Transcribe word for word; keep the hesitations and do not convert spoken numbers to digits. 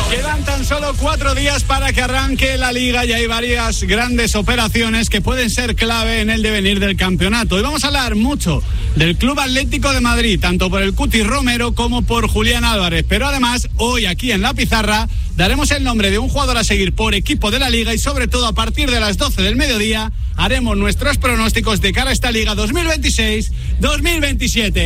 Quedan tan solo cuatro días para que arranque la Liga y hay varias grandes operaciones que pueden ser clave en el devenir del campeonato. Y vamos a hablar mucho del Club Atlético de Madrid, tanto por el Cuti Romero como por Julián Álvarez. Pero además, hoy aquí en La Pizarra daremos el nombre de un jugador a seguir por equipo de la Liga y sobre todo a partir de las doce del mediodía haremos nuestros pronósticos de cara a esta Liga dos mil veintiséis dos mil veintisiete.